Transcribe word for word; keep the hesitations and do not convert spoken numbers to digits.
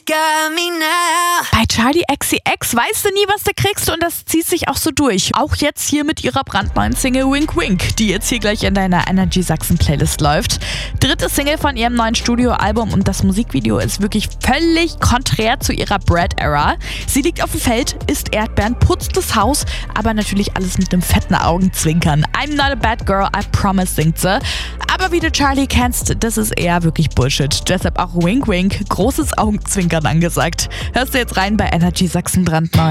got me now. Bei Charli X C X weißt du nie, was du kriegst, und das zieht sich auch so durch. Auch jetzt hier mit ihrer brandneuen Single Wink Wink, die jetzt hier gleich in deiner Energy Sachsen Playlist läuft. Dritte Single von ihrem neuen Studioalbum, und das Musikvideo ist wirklich völlig konträr zu ihrer Brad-Era. Sie liegt auf dem Feld, isst Erdbeeren, putzt das Haus, aber natürlich alles mit einem fetten Augenzwinkern. I'm not a bad girl, I promise, singt sie. Aber wie du Charli kennst, das ist eher wirklich Bullshit. Deshalb auch Wink Wink, großes Augenzwinkern angesagt. Hörst du jetzt rein bei Energy Sachsen brandneu.